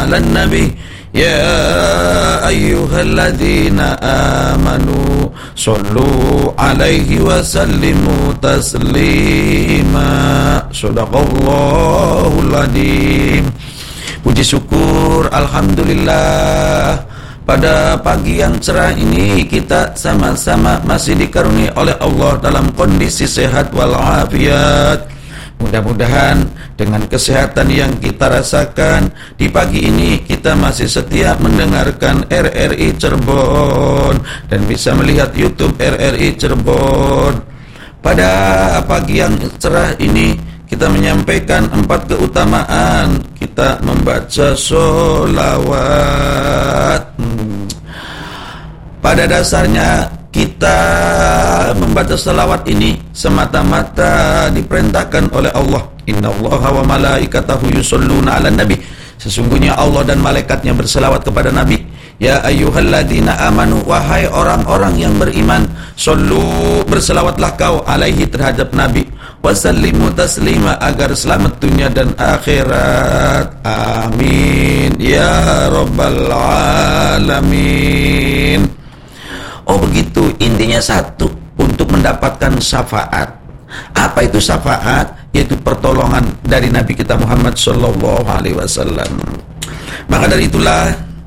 على النبي يا أيها الذين آمنوا صلوا عليه وسلموا تسليما صدق الله العظيم. Puji syukur, alhamdulillah, pada pagi yang cerah ini kita sama-sama masih dikaruniai oleh Allah dalam kondisi sehat walafiat. Mudah-mudahan dengan kesehatan yang kita rasakan di pagi ini kita masih setia mendengarkan RRI Cirebon dan bisa melihat YouTube RRI Cirebon. Pada pagi yang cerah ini kita menyampaikan 4 keutamaan kita membaca sholawat. Pada dasarnya kita membaca sholawat ini semata-mata diperintahkan oleh Allah. Innallaha wa malaikatahu yusholluna 'alan nabi. Sesungguhnya Allah dan malaikatnya berselawat kepada Nabi. Ya ayyuhalladzina amanu, wahai orang-orang yang beriman, shollu, berselawatlah kau alaihi, terhadap Nabi, wasallimu taslima, agar selamat dunia dan akhirat. Amin ya rabbal alamin. Oh begitu, intinya satu, untuk mendapatkan syafaat. Apa itu syafaat? Yaitu pertolongan dari Nabi kita Muhammad sallallahu alaihi wasallam. Maka dari itulah